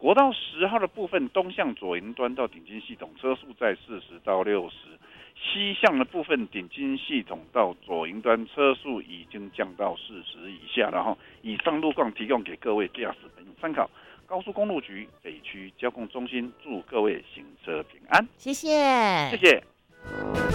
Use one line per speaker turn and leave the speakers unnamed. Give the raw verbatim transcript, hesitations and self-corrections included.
国道十号的部分，东向左营端到顶金系统车速在四十到六十，西向的部分顶金系统到左营端车速已经降到四十以下了哈。以上路况提供给各位驾驶朋友参考。高速公路局北区交通中心祝各位行车平安，
谢谢，
谢谢。